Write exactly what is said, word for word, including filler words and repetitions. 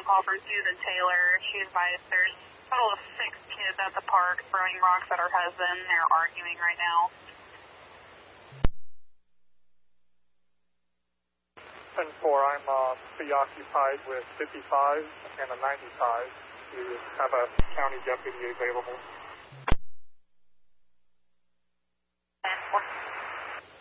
phone call for Susan Taylor. She advised there's a total of six kids at the park throwing rocks at her husband. They're arguing right now. ten four, I'm uh, preoccupied with fifty-five and a ninety-five. Do you have a county deputy available?